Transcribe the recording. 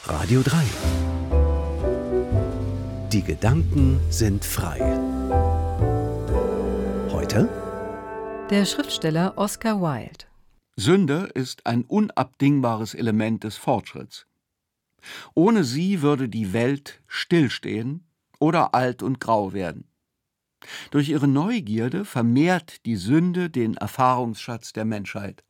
Radio 3. Die Gedanken sind frei. Heute der Schriftsteller Oscar Wilde. Sünde ist ein unabdingbares Element des Fortschritts. Ohne sie würde die Welt stillstehen oder alt und grau werden. Durch ihre Neugierde vermehrt die Sünde den Erfahrungsschatz der Menschheit.